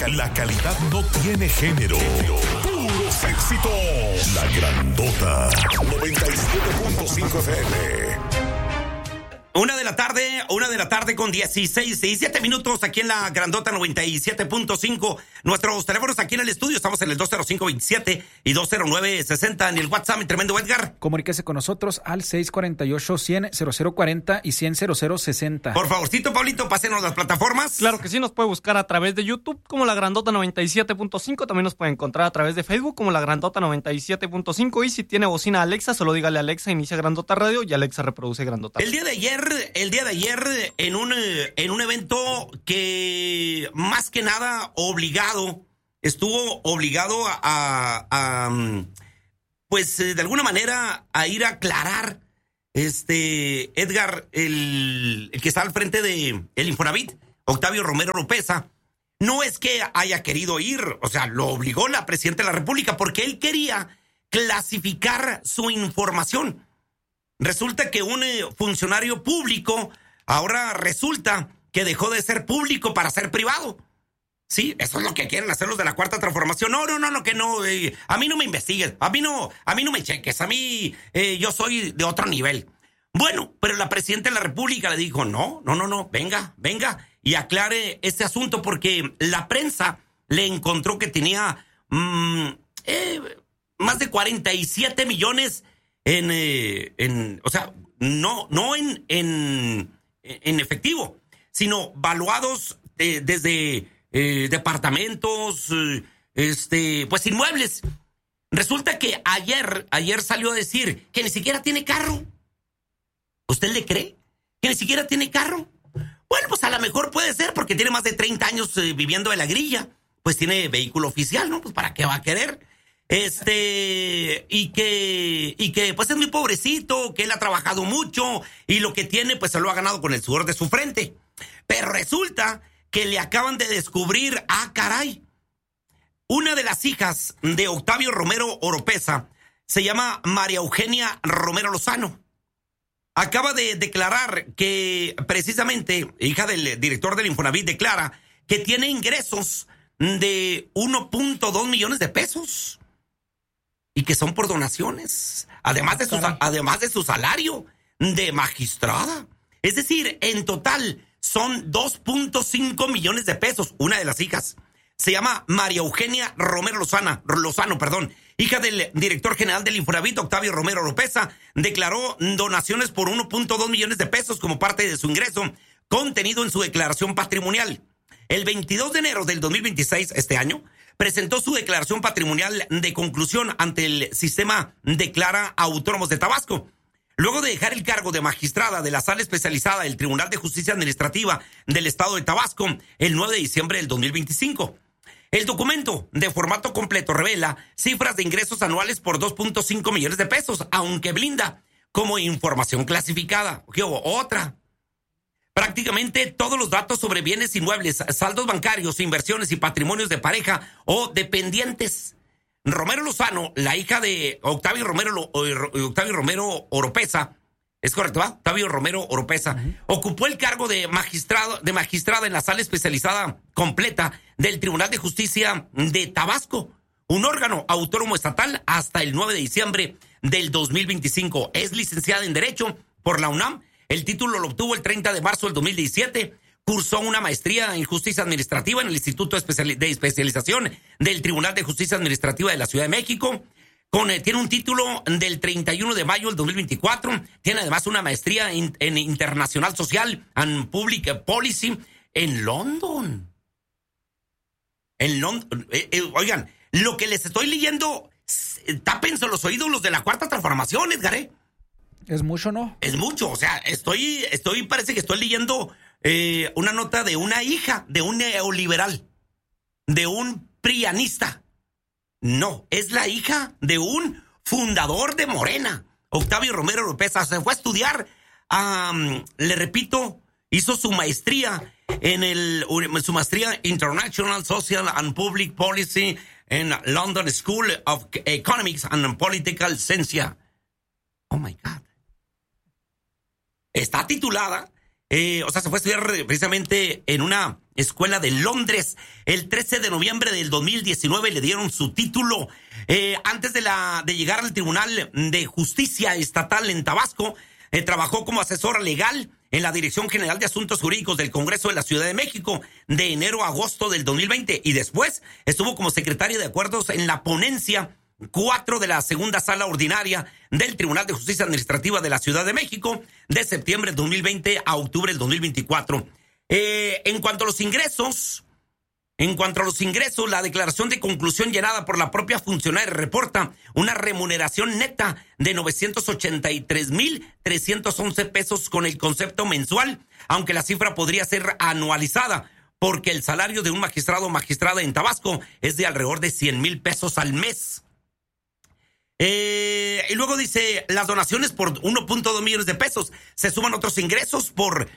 La calidad no tiene género. Puros éxitos. La Grandota 97.5 FM. Una de la tarde con 17 minutos aquí en la Grandota 97.5. Nuestros teléfonos aquí en el estudio, estamos en el 205-27 y 209-60. En el WhatsApp, mi tremendo Edgar. Comuníquese con nosotros al 648-100-0040 y 100-0060. Por favorcito, Pablito, pásenos las plataformas. Claro que sí, nos puede buscar a través de YouTube como la Grandota 97.5. También nos puede encontrar a través de Facebook como la Grandota 97.5. Y si tiene bocina Alexa, solo dígale a Alexa, inicia Grandota Radio y Alexa reproduce Grandota. El día de ayer, en un evento que más que nada estuvo obligado pues de alguna manera a ir a aclarar, Edgar, el que está al frente de el Infonavit, Octavio Romero Oropeza. No es que haya querido ir, o sea, lo obligó la presidenta de la República porque él quería clasificar su información. Resulta que un funcionario público ahora resulta que dejó de ser público para ser privado. Sí, eso es lo que quieren hacer los de la Cuarta Transformación. No, que no. A mí no me investigues, a mí no me cheques, a mí yo soy de otro nivel. Bueno, pero la presidenta de la República le dijo, no, venga y aclare este asunto porque la prensa le encontró que tenía más de 47 millones o sea, no en efectivo, sino valuados desde departamentos, pues inmuebles. Resulta que ayer salió a decir que ni siquiera tiene carro. ¿Usted le cree que ni siquiera tiene carro? Bueno, pues a lo mejor puede ser porque tiene más de 30 años viviendo de la grilla. Pues tiene vehículo oficial, ¿no? Pues ¿para qué va a querer? Y que pues es muy pobrecito, que él ha trabajado mucho y lo que tiene pues se lo ha ganado con el sudor de su frente. Pero resulta que le acaban de descubrir, caray, una de las hijas de Octavio Romero Oropeza se llama María Eugenia Romero Lozano. Acaba de declarar que precisamente, hija del director del Infonavit, declara que tiene ingresos de 1.2 millones de pesos. Y que son por donaciones, además de su salario de magistrada. Es decir, en total son 2.5 millones de pesos. Una de las hijas se llama María Eugenia Romero Lozano, hija del director general del Infonavit, Octavio Romero Oropeza, declaró donaciones por 1.2 millones de pesos como parte de su ingreso contenido en su declaración patrimonial. El 22 de enero del 2026, este año, presentó su declaración patrimonial de conclusión ante el sistema Declara Autónomos de Tabasco. Luego de dejar el cargo de magistrada de la Sala Especializada del Tribunal de Justicia Administrativa del Estado de Tabasco el 9 de diciembre del 2025. El documento de formato completo revela cifras de ingresos anuales por 2.5 millones de pesos, aunque blinda como información clasificada. ¿Qué hubo? Otra. Prácticamente todos los datos sobre bienes inmuebles, saldos bancarios, inversiones y patrimonios de pareja o dependientes. Romero Lozano, la hija de Octavio Romero Oropeza, ¿es correcto, va? Octavio Romero Oropeza, ocupó el cargo de magistrada en la Sala Especializada Completa del Tribunal de Justicia de Tabasco, un órgano autónomo estatal, hasta el 9 de diciembre del 2025. Es licenciada en Derecho por la UNAM. El título lo obtuvo el 30 de marzo del 2017. Cursó una maestría en Justicia Administrativa en el Instituto de Especialización del Tribunal de Justicia Administrativa de la Ciudad de México. Tiene un título del 31 de mayo del 2024. Tiene además una maestría en Internacional Social and Public Policy en London. Oigan, lo que les estoy leyendo, tápense los oídos los de la Cuarta Transformación, Edgar, ¿eh? ¿Es mucho, no? Es mucho, o sea, parece que estoy leyendo una nota de una hija de un neoliberal, de un prianista. No, es la hija de un fundador de Morena, Octavio Romero Oropeza. Se fue a estudiar, le repito, hizo su maestría su maestría International Social and Public Policy en London School of Economics and Political Science. Oh my God. Está titulada se fue a estudiar precisamente en una escuela de Londres. El 13 de noviembre del 2019 le dieron su título. Antes de llegar al Tribunal de Justicia Estatal en Tabasco, trabajó como asesora legal en la Dirección General de Asuntos Jurídicos del Congreso de la Ciudad de México de enero a agosto del 2020 y después estuvo como secretaria de acuerdos en la ponencia 4 de la segunda sala ordinaria del Tribunal de Justicia Administrativa de la Ciudad de México de septiembre del 2020 a octubre del 2024. En cuanto a los ingresos, la declaración de conclusión llenada por la propia funcionaria reporta una remuneración neta de 983,311 pesos con el concepto mensual, aunque la cifra podría ser anualizada, porque el salario de un magistrado o magistrada en Tabasco es de alrededor de 100,000 pesos al mes. Y luego dice, las donaciones por 1.2 millones de pesos. Se suman otros ingresos por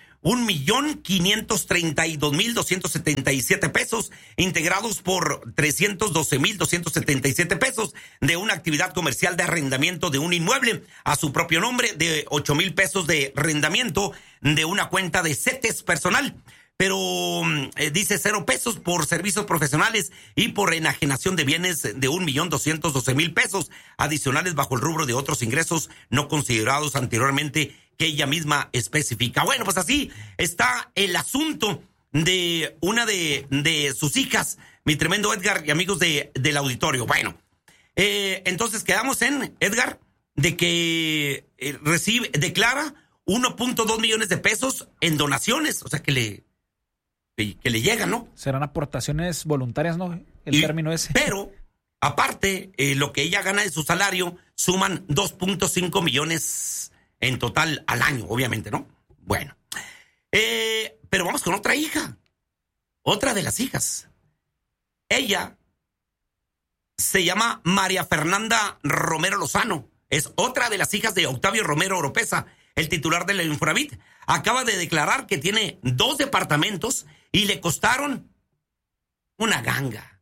1,532,277 pesos, integrados por 312,277 pesos de una actividad comercial de arrendamiento de un inmueble a su propio nombre, de 8,000 pesos de arrendamiento de una cuenta de CETES personal. Pero dice 0 pesos por servicios profesionales y por enajenación de bienes de 1,212,000 pesos adicionales bajo el rubro de otros ingresos no considerados anteriormente que ella misma especifica. Bueno, pues así está el asunto de una de sus hijas, mi tremendo Edgar y amigos del auditorio. Bueno, entonces quedamos en, Edgar, de que declara 1.2 millones de pesos en donaciones, o sea que le llegan, ¿no? Serán aportaciones voluntarias, ¿no? El término ese. Pero, aparte, lo que ella gana de su salario suman 2.5 millones en total al año, obviamente, ¿no? Bueno. Pero vamos con otra hija. Otra de las hijas. Ella se llama María Fernanda Romero Lozano. Es otra de las hijas de Octavio Romero Oropesa, el titular del Infonavit. Acaba de declarar que tiene 2 departamentos y le costaron una ganga.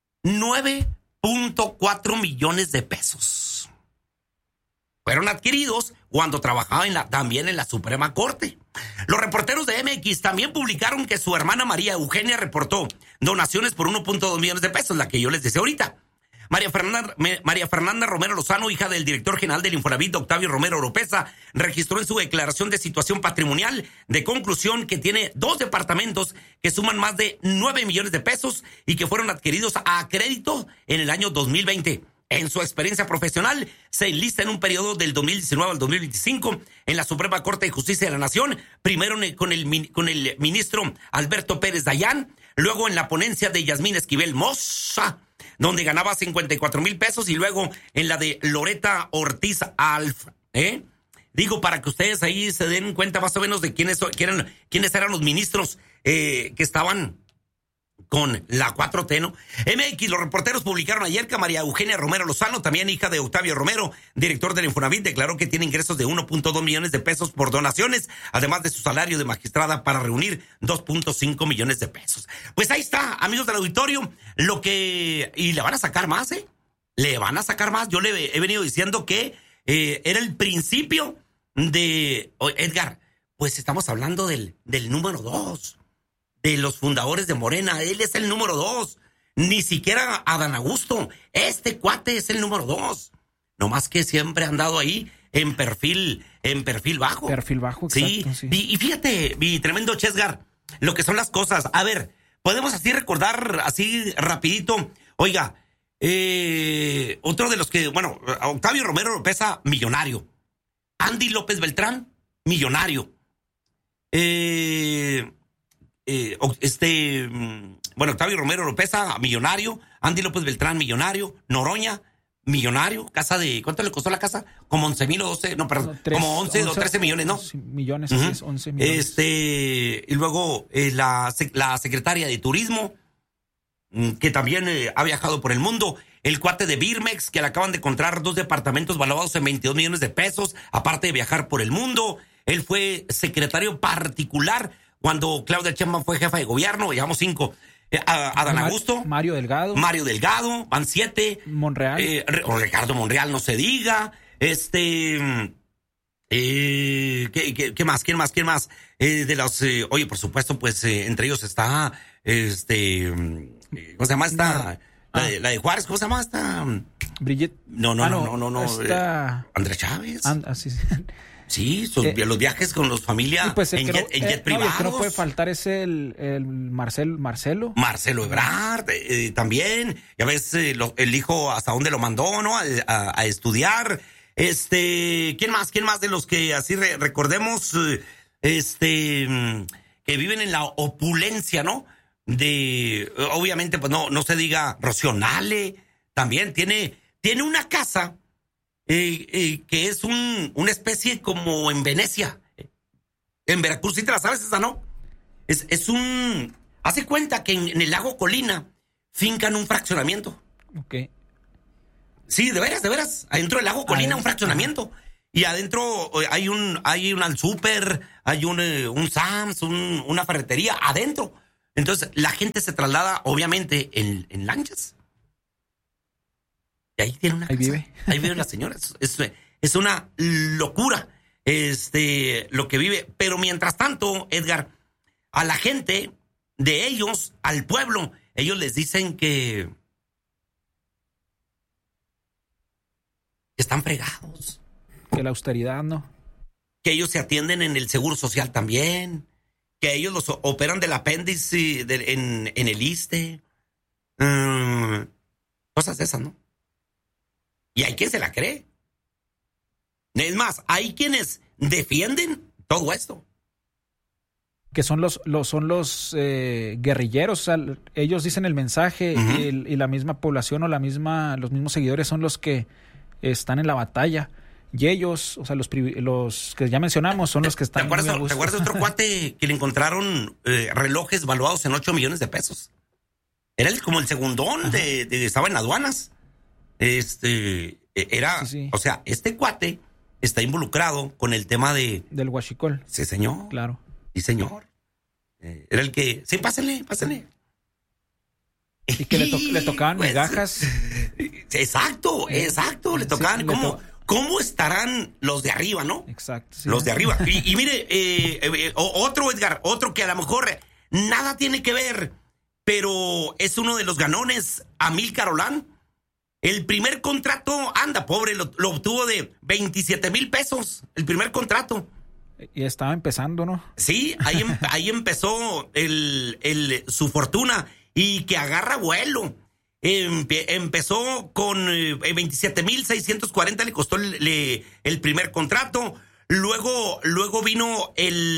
9.4 millones de pesos. Fueron adquiridos cuando trabajaba también en la Suprema Corte. Los reporteros de MX también publicaron que su hermana María Eugenia reportó donaciones por 1.2 millones de pesos, la que yo les decía ahorita. María Fernanda Romero Lozano, hija del director general del Infonavit, Octavio Romero Oropesa, registró en su declaración de situación patrimonial de conclusión que tiene 2 departamentos que suman más de 9 millones de pesos y que fueron adquiridos a crédito en el año 2020. En su experiencia profesional, se enlista en un periodo del 2019 al 2025 en la Suprema Corte de Justicia de la Nación, primero con el ministro Alberto Pérez Dayán, luego en la ponencia de Yasmín Esquivel Moza, donde ganaba 54,000 pesos, y luego en la de Loreta Ortiz Alf. Digo, para que ustedes ahí se den cuenta más o menos de quiénes eran los ministros que estaban con la 4T, ¿no? MX, los reporteros publicaron ayer que María Eugenia Romero Lozano, también hija de Octavio Romero, director del Infonavit, declaró que tiene ingresos de 1.2 millones de pesos por donaciones, además de su salario de magistrada para reunir 2.5 millones de pesos. Pues ahí está, amigos del auditorio, y le van a sacar más, Le van a sacar más. Yo le he venido diciendo que era el principio de... Edgar, pues estamos hablando del número 2. De los fundadores de Morena. Él es el número 2. Ni siquiera Adán Augusto. Este cuate es el número 2. No más que siempre ha andado ahí en perfil bajo. Perfil bajo, exacto, sí. Y fíjate, mi tremendo Chesgar, lo que son las cosas. A ver, podemos así recordar, así rapidito. Oiga, otro de los que, bueno, Octavio Romero Oropesa, millonario. Andy López Beltrán, millonario. Octavio Romero Oropesa, millonario. Andy López Beltrán, millonario. Noroña, millonario. Casa de, ¿cuánto le costó la casa? Como 11,000 o 12, no, perdón, como 11 o 13 millones, ¿no? Millones, así es, 11 millones. Y luego la secretaria de Turismo, que también ha viajado por el mundo. El cuate de Birmex, que le acaban de encontrar 2 departamentos valuados en 22 millones de pesos, aparte de viajar por el mundo. Él fue secretario particular cuando Claudia Sheinbaum fue jefa de gobierno. Llevamos 5. Adán Augusto. Mario Delgado, van 7. Monreal. Ricardo Monreal, no se diga. ¿Qué más? ¿Quién más? De los, oye, por supuesto, pues entre ellos está, ¿cómo se llama esta? La de Juárez, ¿cómo se llama esta? Brigitte. No. Esta... Andrés Chávez. Sí. Sí, los viajes con los familias pues en jet privados. El que no puede faltar es el Marcelo. Marcelo Ebrard, también. Ya ves, el hijo hasta dónde lo mandó, ¿no? A estudiar. ¿Quién más de los que así recordemos, que viven en la opulencia, ¿no? Obviamente, pues no se diga Rocío Nale, también tiene una casa que es una especie como en Venecia. En Veracruz, ¿sí te la sabes esa, no? Hace cuenta que en el lago Colina fincan un fraccionamiento. Ok. Sí, de veras. Adentro del lago Colina, un fraccionamiento. Y adentro hay un super, hay un Sam's, una ferretería adentro. Entonces, la gente se traslada, obviamente, en lanchas. Y ahí tiene una casa. Ahí vive la señora. Es una locura lo que vive. Pero mientras tanto, Edgar, a la gente de ellos, al pueblo, ellos les dicen que están fregados. Que la austeridad, ¿no? Que ellos se atienden en el Seguro Social también. Que ellos los operan del apéndice en el ISSSTE. Cosas de esas, ¿no? Y hay quien se la cree. Es más, hay quienes defienden todo esto. Que son los guerrilleros, o sea, ellos dicen el mensaje y la misma población o los mismos seguidores son los que están en la batalla. Y ellos, o sea, los que ya mencionamos son los que están... ¿Te acuerdas de otro cuate que le encontraron relojes valuados en 8 millones de pesos? Era como el segundón estaba en aduanas. Sí. O sea, este cuate está involucrado con el tema del huachicol. Sí, señor. Claro. Sí, señor. Era el que... Sí, pásenle. Y que le tocaban pues, migajas. Exacto. Le tocaban... ¿Cómo estarán los de arriba, no? Exacto. Sí, los de arriba. Y mire, otro, Edgar, otro que a lo mejor nada tiene que ver, pero es uno de los ganones, Amílcar Olán. El primer contrato, pobre, lo obtuvo de 27 mil pesos, el primer contrato. Y estaba empezando, ¿no? Sí, ahí empezó su fortuna y que agarra vuelo. Empezó con 27,640, le costó el primer contrato. Luego vino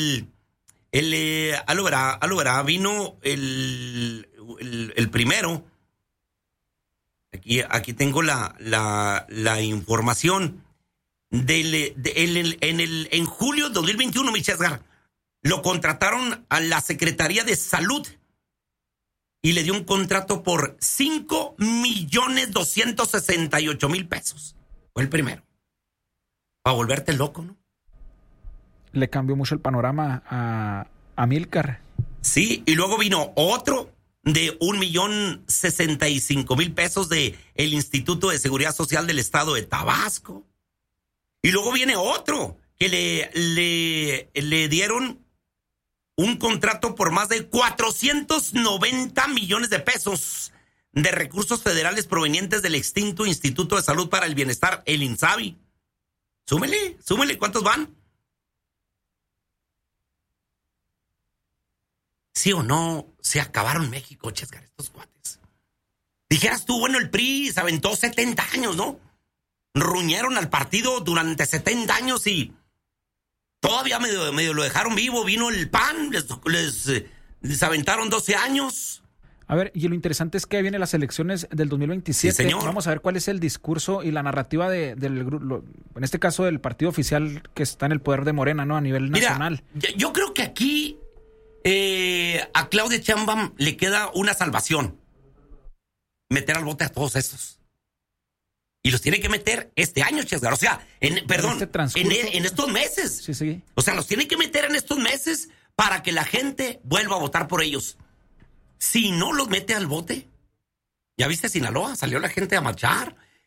vino el primero. Aquí tengo la información en julio de 2021, Michel Edgar, lo contrataron a la Secretaría de Salud y le dio un contrato por 5,268,000 pesos. Fue el primero. Para volverte loco, ¿no? Le cambió mucho el panorama a Amílcar. Sí, y luego vino otro de 1,065,000 pesos de el Instituto de Seguridad Social del Estado de Tabasco. Y luego viene otro que le dieron un contrato por más de 490 millones de pesos de recursos federales provenientes del extinto Instituto de Salud para el Bienestar, el INSABI. Súmele, ¿cuántos van? ¿Sí o no se acabaron México, Chescar, estos cuates? Dijeras tú, bueno, el PRI se aventó 70 años, ¿no? Ruñeron al partido durante 70 años y todavía medio lo dejaron vivo. Vino el PAN, les aventaron 12 años. A ver, y lo interesante es que vienen las elecciones del 2027. Sí, señor. Vamos a ver cuál es el discurso y la narrativa del grupo, en este caso del partido oficial que está en el poder de Morena, ¿no? A nivel nacional. Mira, yo creo que aquí a Claudia Sheinbaum le queda una salvación. Meter al bote a todos estos. Y los tiene que meter este año, Chesgar. O sea, en estos meses. Sí. O sea, los tiene que meter en estos meses para que la gente vuelva a votar por ellos. Si no los mete al bote, ya viste Sinaloa, salió la gente a marchar.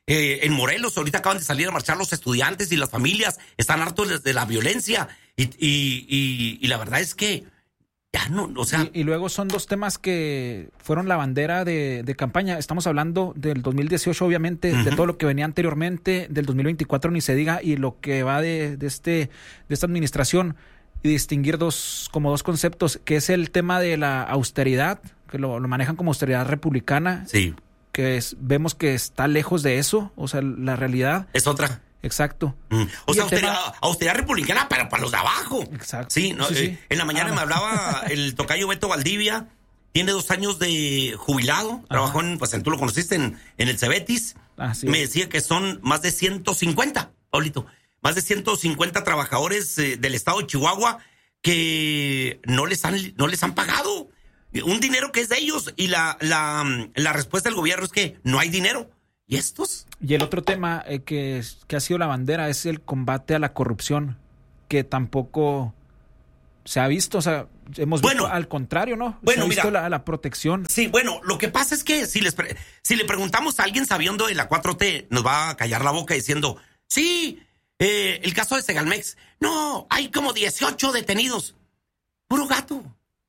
En Morelos ahorita acaban de salir a marchar los estudiantes y las familias están hartos de la violencia y la verdad es que ya no, o sea... Y luego son dos temas que fueron la bandera de campaña. Estamos hablando del 2018, obviamente, de todo lo que venía anteriormente, del 2024 ni se diga, y lo que va de esta administración, y distinguir dos conceptos, que es el tema de la austeridad, que lo manejan como austeridad republicana, sí, que vemos que está lejos de eso, o sea, la realidad... Es otra. Exacto. O sea, austeridad republicana para los de abajo. Exacto. Sí, no, sí. En la mañana me hablaba el tocayo Beto Valdivia, tiene 2 años de jubilado, trabajó tú lo conociste en el Cebetis. Sí. Me decía que son más de 150, Paulito, más de 150 trabajadores del estado de Chihuahua que no les han pagado un dinero que es de ellos, y la respuesta del gobierno es que no hay dinero. ¿Y estos? Y el otro tema que ha sido la bandera es el combate a la corrupción, que tampoco se ha visto, o sea, hemos visto al contrario, ¿no? Bueno, se ha visto la protección. Sí, bueno, lo que pasa es que si le preguntamos a alguien sabiendo de la 4T, nos va a callar la boca diciendo, sí, el caso de Segalmex, no, hay como 18 detenidos. Puro gato.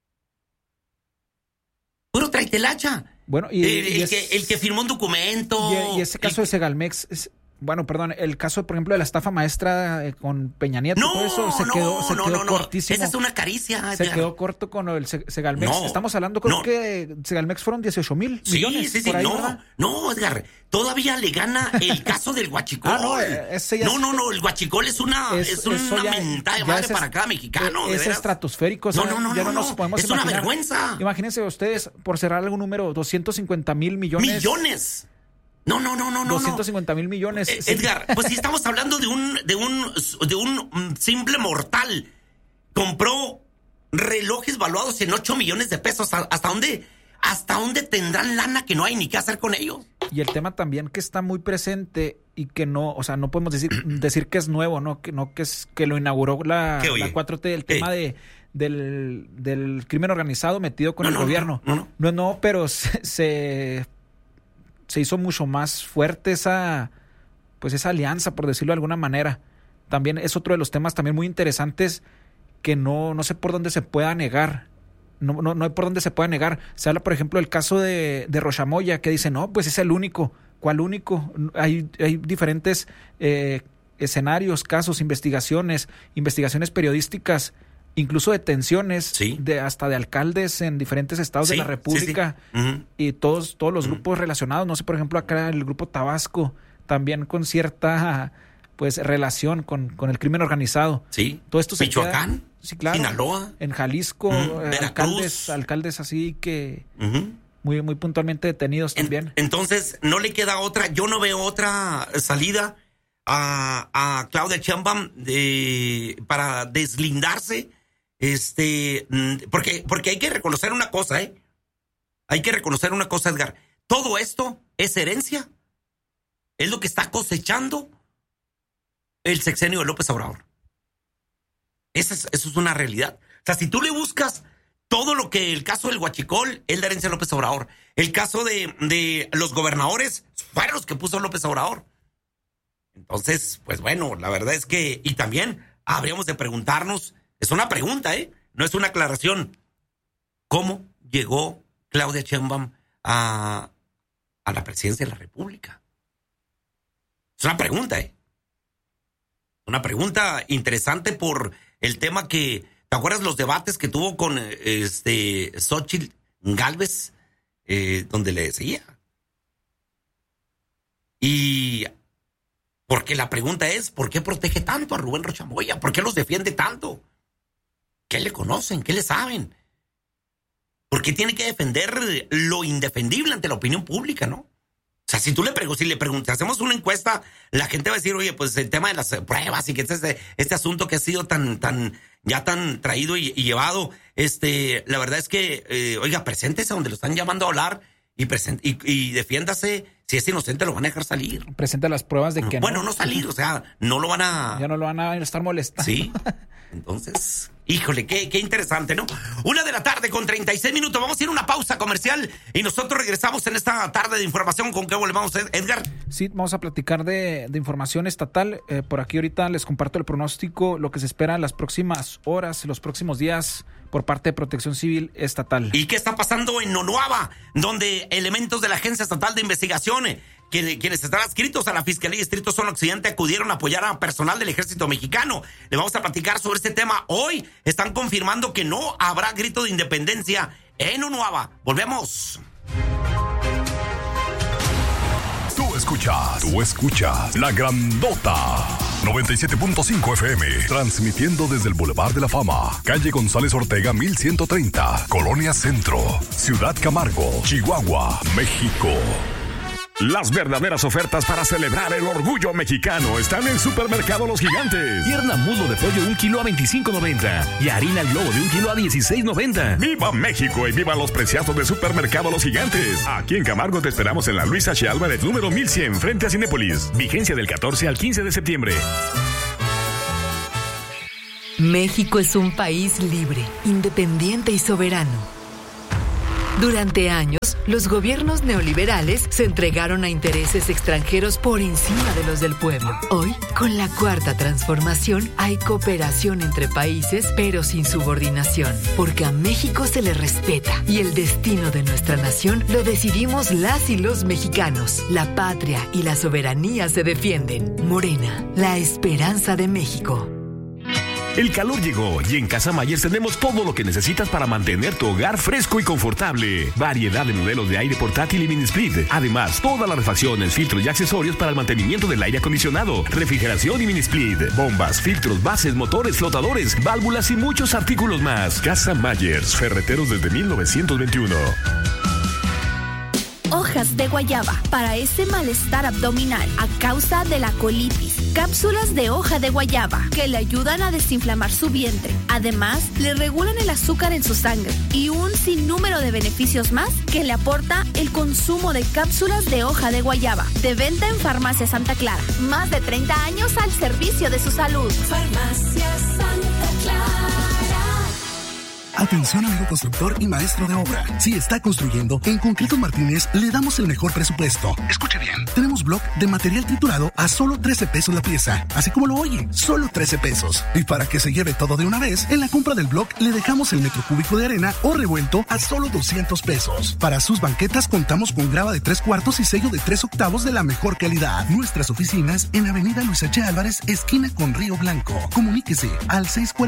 Puro traitelacha. Bueno, el que firmó un documento. Y ese caso de Segalmex, el caso, por ejemplo, de la estafa maestra con Peña Nieto, todo eso se quedó cortísimo. Esa es una caricia. Se quedó corto con el Segalmex. Estamos hablando, creo que Segalmex fueron 18,000 millones. Sí, por ahí, no, Edgar, todavía le gana el caso del huachicol. No, el huachicol es una mentada de madre para cada mexicano. Es estratosférico. No, nos podemos es imaginar. Una vergüenza. Imagínense ustedes, por cerrar algún número, 250,000 millones. ¡Millones! No. 250,000 millones. Edgar, pues si estamos hablando de un simple mortal, compró relojes valuados en 8 millones de pesos. ¿Hasta dónde tendrán lana que no hay ni qué hacer con ellos? Y el tema también que está muy presente y que no, o sea, no podemos decir que es nuevo, ¿no? Que lo inauguró la 4T, el tema del crimen organizado metido con el gobierno. No, pero se hizo mucho más fuerte esa alianza, por decirlo de alguna manera. También es otro de los temas también muy interesantes que no sé por dónde se pueda negar. No hay por dónde se pueda negar. Se habla, por ejemplo, del caso de Rochamoya, que dice, no, pues es el único. ¿Cuál único? Hay diferentes escenarios, casos, investigaciones periodísticas, incluso detenciones hasta de alcaldes en diferentes estados de la República, y todos los grupos relacionados. No sé, por ejemplo, acá el grupo Tabasco, también con cierta relación con el crimen organizado. Sí. Todo esto se Michoacán, sí, claro. Sinaloa, en Jalisco, alcaldes así que muy, muy puntualmente detenidos también. Entonces, no le queda otra, yo no veo otra salida a Claudia Sheinbaum para deslindarse. Porque hay que reconocer una cosa, Hay que reconocer una cosa, Edgar. Todo esto es herencia. Es lo que está cosechando el sexenio de López Obrador. Eso es una realidad. O sea, si tú le buscas todo lo que el caso del huachicol es la herencia de López Obrador. El caso de los gobernadores fueron los que puso López Obrador. Entonces, pues bueno, la verdad es que... Y también habríamos de preguntarnos... Es una pregunta, no es una aclaración. ¿Cómo llegó Claudia Sheinbaum a la presidencia de la República? Es una pregunta, Una pregunta interesante por el tema que... ¿Te acuerdas los debates que tuvo con Xóchitl Gálvez? Donde le decía. Y... Porque la pregunta es, ¿por qué protege tanto a Rubén Rochamoya? ¿Por qué los defiende tanto? ¿Qué le conocen? ¿Qué le saben? ¿Por qué tiene que defender lo indefendible ante la opinión pública, no? O sea, si le preguntas, hacemos una encuesta, la gente va a decir, oye, pues el tema de las pruebas y que este asunto que ha sido tan traído y llevado, la verdad es que, oiga, preséntese donde lo están llamando a hablar y defiéndase. Si es inocente, lo van a dejar salir. Presenta las pruebas de que no salir, o sea, no lo van a... Ya no lo van a estar molestando. Sí, entonces... Híjole, qué interesante, ¿no? 1:36 p.m. Vamos a ir a una pausa comercial y nosotros regresamos en esta tarde de información. ¿Con qué volvemos, Edgar? Sí, vamos a platicar de información estatal. Por aquí ahorita les comparto el pronóstico, lo que se espera en las próximas horas, los próximos días por parte de Protección Civil Estatal. ¿Y qué está pasando en Onuaba, donde elementos de la Agencia Estatal de Investigación, quienes están adscritos a la Fiscalía Distrito Zona Occidente, acudieron a apoyar a personal del Ejército Mexicano? Le vamos a platicar sobre este tema. Hoy están confirmando que no habrá grito de independencia en Onuaba. Volvemos. Tú escuchas La Grandota 97.5 FM, transmitiendo desde el Boulevard de la Fama, calle González Ortega 1130, Colonia Centro, Ciudad Camargo, Chihuahua, México. Las verdaderas ofertas para celebrar el orgullo mexicano están en Supermercado Los Gigantes. Pierna muslo de pollo 1 kilo a $25.90 y harina Globo de 1 kilo a $16.90. ¡Viva México y viva los preciazos de Supermercado Los Gigantes! Aquí en Camargo te esperamos en la Luisa H. Álvarez, número 1100, frente a Cinépolis. Vigencia del 14 al 15 de septiembre. México es un país libre, independiente y soberano. Durante años, los gobiernos neoliberales se entregaron a intereses extranjeros por encima de los del pueblo. Hoy, con la Cuarta Transformación, hay cooperación entre países, pero sin subordinación, porque a México se le respeta y el destino de nuestra nación lo decidimos las y los mexicanos. La patria y la soberanía se defienden. Morena, la esperanza de México. El calor llegó y en Casa Mayer tenemos todo lo que necesitas para mantener tu hogar fresco y confortable. Variedad de modelos de aire portátil y mini split. Además, todas las refacciones, filtros y accesorios para el mantenimiento del aire acondicionado, refrigeración y mini split, bombas, filtros, bases, motores, flotadores, válvulas y muchos artículos más. Casa Mayers, ferreteros desde 1921. Hojas de guayaba para ese malestar abdominal a causa de la colitis. Cápsulas de hoja de guayaba que le ayudan a desinflamar su vientre. Además, le regulan el azúcar en su sangre y un sinnúmero de beneficios más que le aporta el consumo de cápsulas de hoja de guayaba. De venta en Farmacia Santa Clara. Más de 30 años al servicio de su salud. Farmacia Santa Clara. Atención, amigo constructor y maestro de obra. Si está construyendo, en Concretos Martínez le damos el mejor presupuesto. Escuche bien. Tenemos block de material triturado a solo 13 pesos la pieza. Así como lo oye, solo 13 pesos. Y para que se lleve todo de una vez, en la compra del block le dejamos el metro cúbico de arena o revuelto a solo 200 pesos. Para sus banquetas contamos con grava de 3/4 y sello de 3/8 de la mejor calidad. Nuestras oficinas en Avenida Luisa H. Álvarez, esquina con Río Blanco. Comuníquese al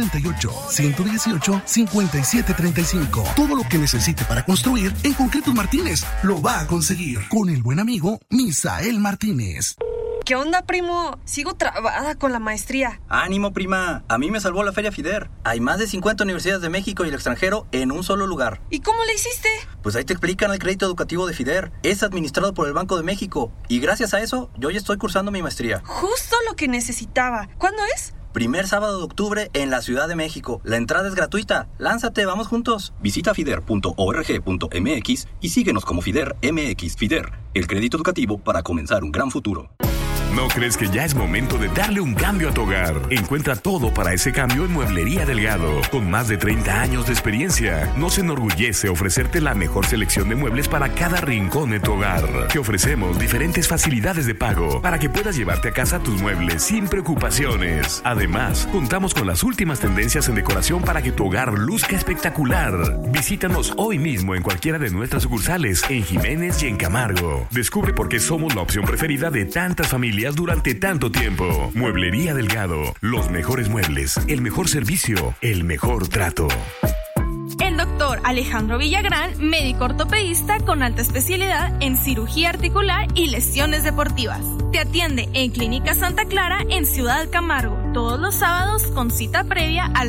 648-118-5735. Todo lo que necesite para construir, en Concretos Martínez lo va a conseguir. Con el buen amigo Misael Martínez. ¿Qué onda, primo? Sigo trabada con la maestría. ¡Ánimo, prima! A mí me salvó la Feria FIDER. Hay más de 50 universidades de México y el extranjero en un solo lugar. ¿Y cómo le hiciste? Pues ahí te explican el crédito educativo de FIDER. Es administrado por el Banco de México. Y gracias a eso, yo ya estoy cursando mi maestría. Justo lo que necesitaba. ¿Cuándo es? Primer sábado de octubre en la Ciudad de México. La entrada es gratuita. Lánzate, vamos juntos. Visita fider.org.mx y síguenos como FIDER MX. FIDER, el crédito educativo para comenzar un gran futuro. ¿No crees que ya es momento de darle un cambio a tu hogar? Encuentra todo para ese cambio en Mueblería Delgado. Con más de 30 años de experiencia, nos enorgullece ofrecerte la mejor selección de muebles para cada rincón de tu hogar. Te ofrecemos diferentes facilidades de pago para que puedas llevarte a casa tus muebles sin preocupaciones. Además, contamos con las últimas tendencias en decoración para que tu hogar luzca espectacular. Visítanos hoy mismo en cualquiera de nuestras sucursales en Jiménez y en Camargo. Descubre por qué somos la opción preferida de tantas familias durante tanto tiempo. Mueblería Delgado, los mejores muebles, el mejor servicio, el mejor trato. El doctor Alejandro Villagrán, médico ortopedista con alta especialidad en cirugía articular y lesiones deportivas. Te atiende en Clínica Santa Clara en Ciudad Camargo, todos los sábados con cita previa al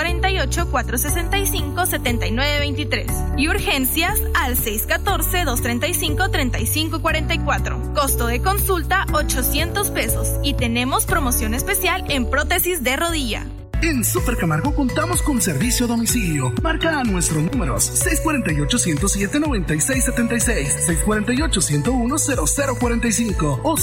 648-465-7923 y urgencias al 614-235-3544. Costo de consulta $800 y tenemos promoción especial en prótesis de rodilla. En Super Camargo contamos con servicio a domicilio. Marca a nuestros números 648-107-9676, 648-101-0045 o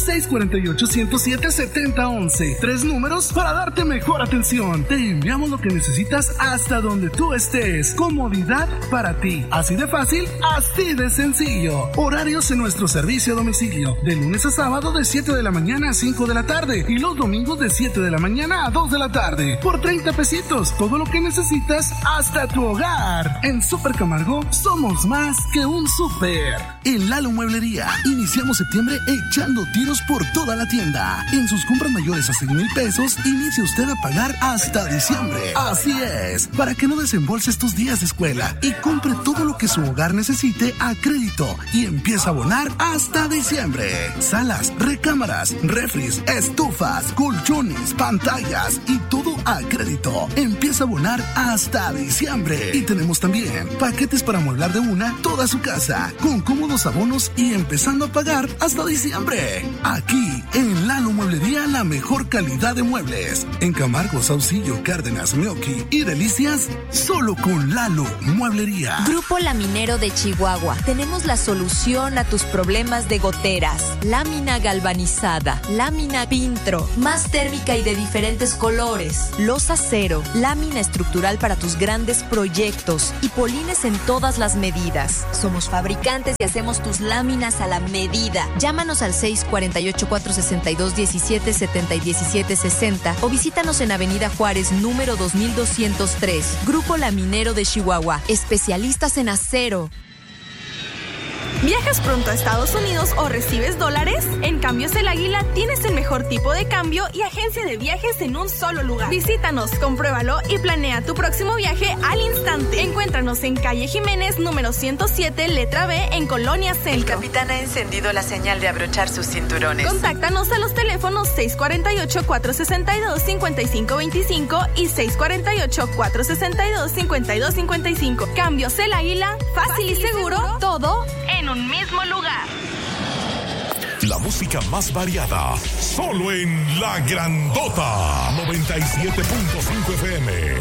648-107-7011. 3 números para darte mejor atención. Te enviamos lo que necesitas hasta donde tú estés. Comodidad para ti. Así de fácil, así de sencillo. Horarios en nuestro servicio a domicilio. De lunes a sábado de 7 de la mañana a 5 de la tarde. Y los domingos de 7 de la mañana a 2 de la tarde. Por 30 pesitos. Todo lo que necesitas hasta tu hogar. En Super Camargo somos más que un super. En Lalo Mueblería iniciamos septiembre echando tiros por toda la tienda. En sus compras mayores a 6,000 pesos, inicie usted a pagar hasta diciembre. Así es, para que no desembolses tus días de escuela y compre todo lo que su hogar necesite a crédito y empieza a abonar hasta diciembre. Salas, recámaras, refris, estufas, colchones, pantallas y todo a crédito. Empieza a abonar hasta diciembre. Y tenemos también paquetes para amueblar de una toda su casa, con cómodos abonos y empezando a pagar hasta diciembre. Aquí, en Lalo Mueblería, la mejor calidad de muebles. En Camargo, Saucillo, Cárdenas, Meoqui y Delicias, solo con Lalo Mueblería. Grupo Laminero de Chihuahua. Tenemos la solución a tus problemas de goteras. Lámina galvanizada, lámina Pintro, más térmica y de diferentes colores. Losa cero, lámina estructural para tus grandes proyectos y polines en todas las medidas. Somos fabricantes y hacemos tus láminas a la medida. Llámanos al 648-462-1770 y 1760 o visítanos en Avenida Juárez, número 2203. Grupo Laminero de Chihuahua, especialistas en acero. ¿Viajas pronto a Estados Unidos o recibes dólares? En Cambios El Águila tienes el mejor tipo de cambio y agencia de viajes en un solo lugar. Visítanos, compruébalo y planea tu próximo viaje al instante. Encuéntranos en calle Jiménez, número 107, letra B, en Colonia Centro. El capitán ha encendido la señal de abrochar sus cinturones. Contáctanos a los teléfonos 648-462-5525 y 648-462-5255. Cambios El Águila, fácil y seguro, todo en un mismo lugar. La música más variada, solo en La Grandota 97.5 FM.